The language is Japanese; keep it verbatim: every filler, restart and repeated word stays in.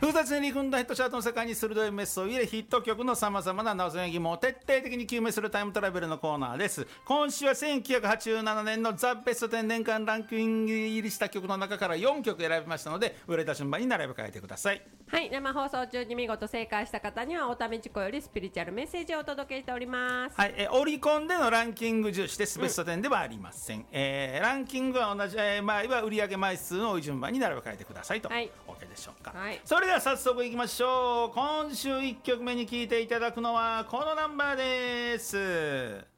複雑に入り組んだヒットチャートの世界に鋭いメスを入れ、ヒット曲のさまざまな謎や疑問を徹底的に究明するタイムトラベルのコーナーです。今週はせんきゅうひゃくはちじゅうななねんのザ・ベストじゅう年間ランキング入りした曲の中からよんきょく選びましたので、売れた順番に並べ替えてください。 はい、生放送中に見事正解した方にはおためちこよりスピリチュアルメッセージをお届けしております。 はい、えオリコンでのランキング重視ですベストじゅうではありません、うんえー、ランキングは同じ、えー、場合は売上枚数の順番に並べ替えてくださいと、はい、OK でしょうか、はい、それでは早速いきましょう。今週いっきょくめに聴いていただくのはこのナンバーです。